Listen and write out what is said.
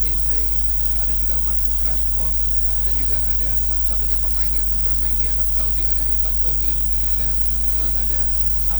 Eze, ada juga Marcus Rashford, dan juga ada satu-satunya pemain yang bermain di Arab Saudi, ada Ivan Toney. Dan menurut Anda